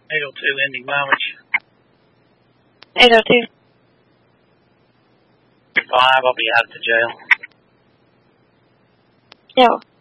802 ending mileage. 802. 5, I'll be out of the jail. Yeah.